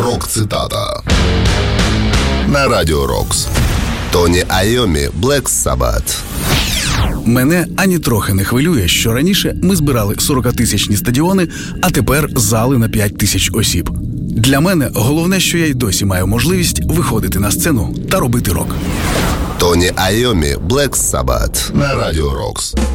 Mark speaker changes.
Speaker 1: Рок-цитата на Радіо Рокс. Тоні Айомі, Black Sabbath.
Speaker 2: Мене ані трохи не хвилює, що раніше ми збирали 40-тисячні стадіони, а тепер зали на 5 тисяч осіб. Для мене головне, що я й досі маю можливість виходити на сцену та робити рок.
Speaker 1: Тоні Айомі, Black Sabbath на Радіо Рокс.